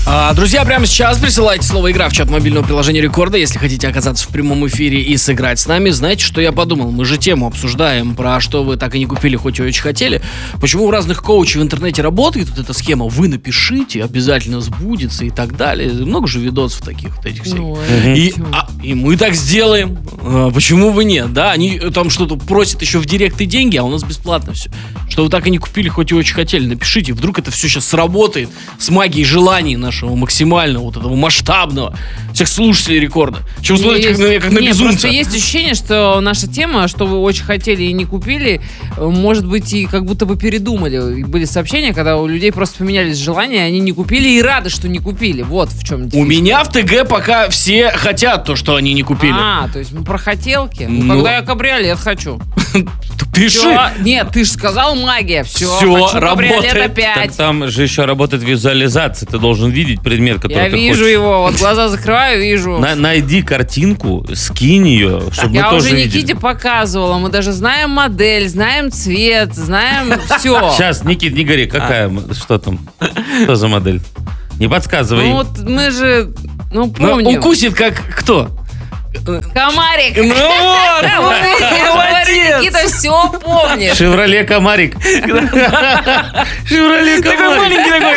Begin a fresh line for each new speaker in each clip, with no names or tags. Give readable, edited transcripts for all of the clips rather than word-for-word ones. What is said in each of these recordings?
Друзья, прямо сейчас присылайте слово «Игра» в чат мобильного приложения Рекорда. Если хотите оказаться в прямом эфире и сыграть с нами, знаете, что я подумал? Мы же тему обсуждаем, про что вы так и не купили, хоть и очень хотели. Почему у разных коучей в интернете работает вот эта схема «Вы напишите, обязательно сбудется» и так далее. Много же видосов таких вот этих всяких. И мы так сделаем. Почему бы нет? Да, они там что-то просят еще в директ и деньги, а у нас бесплатно все. Что вы так и не купили, хоть и очень хотели, напишите. Вдруг это все сейчас сработает с магией желаний нашего максимального, вот этого масштабного, всех слушателей Рекорда. Чего вы смотрите, как на безумца?
Просто есть ощущение, что наша тема, что вы очень хотели и не купили, может быть, и как будто бы передумали. И были сообщения, когда у людей просто поменялись желания, они не купили и рады, что не купили. Вот в чем дело.
У меня в ТГ пока все хотят то, что они не купили.
То есть мы про хотелки? Тогда я кабриолет хочу.
Пиши.
Все. Нет, ты же сказал магия. Все, хочу кабриолет опять.
Так там же еще работает визуализация. Ты должен видеть предмет, который ты хочешь.
Я вижу его, вот глаза закрываю, вижу.
Найди картинку, скинь ее, чтобы мы тоже видели.
Я уже Никите показывала, мы даже знаем модель, знаем цвет, знаем все.
Сейчас, Никит, не говори, какая, что там, что за модель? Не подсказывай.
Ну вот мы же, помним.
Укусит как кто?
Комарик.
Ну вот, молодец.
Никита все помнит.
Шевроле Комарик. Шевроле Комарик.
Такой маленький такой.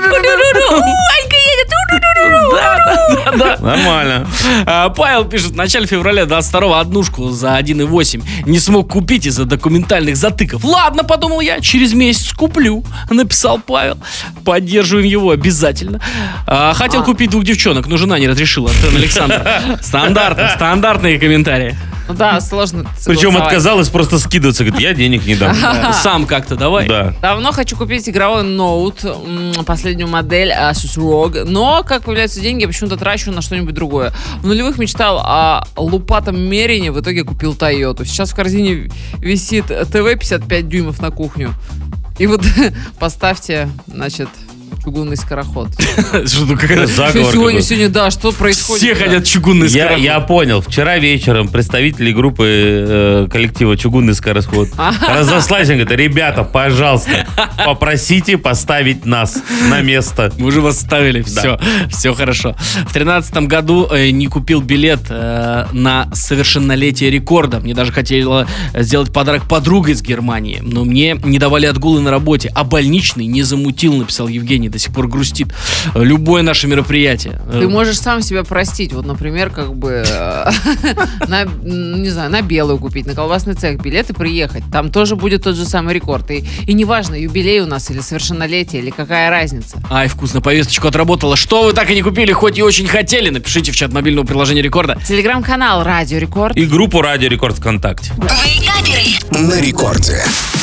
Анька едет.
Да.
Нормально.
Павел пишет: в начале февраля 22-го однушку за 1,8 не смог купить из-за документальных затыков. Ладно, подумал я, через месяц куплю, написал Павел. Поддерживаем его обязательно. Хотел купить 2 девчонок, но жена не разрешила. Антон Александр. Стандартные комментарии.
Да, сложно.
Причем отказалась просто скидываться. Говорит, я денег не дам.
Сам как-то давай.
Да.
Давно хочу купить игровой ноут, последнюю модель Asus ROG, но, как появляются деньги, я почему-то трачу на что-нибудь другое. В нулевых мечтал о лупатом Мерине, в итоге купил Тойоту. Сейчас в корзине висит ТВ 55 дюймов на кухню. И вот поставьте, значит, чугунный скороход.
Что какая-то
заговор.
Сегодня, да, что происходит?
Все хотят чугунный скороход.
Я понял. Вчера вечером представители группы коллектива «Чугунный скороход» разослались, говорят: ребята, пожалуйста, попросите поставить нас на место.
Мы уже вас ставили, все хорошо. В 2013 году не купил билет на совершеннолетие Рекорда. Мне даже хотела сделать подарок подруга из Германии, но мне не давали отгулы на работе, а больничный не замутил, написал Евгений. До сих пор грустит. Любое наше мероприятие.
Ты можешь сам себя простить. Вот, например, как бы на белую купить, на колбасный цех билет и приехать. Там тоже будет тот же самый Рекорд. И неважно, юбилей у нас или совершеннолетие, или какая разница.
Ай, вкусно, повесточку отработала. Что вы так и не купили, хоть и очень хотели? Напишите в чат мобильного приложения Рекорда.
Телеграм-канал Радио Рекорд.
И группу Радио Рекорд ВКонтакте.
На Рекорде.